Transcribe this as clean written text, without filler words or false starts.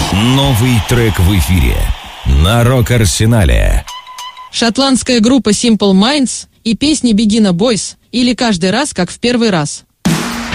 Новый трек в эфире на Рок-Арсенале. Шотландская группа Simple Minds и песни Begin a Boys или «Каждый раз, как в первый раз».